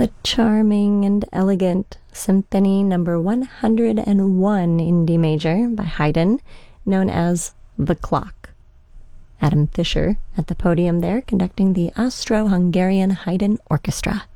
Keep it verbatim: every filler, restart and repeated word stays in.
the charming and elegant Symphony Number one hundred one in D major by Haydn, known as The Clock. Adam Fischer at the podium there, conducting the Austro-Hungarian Haydn Orchestra.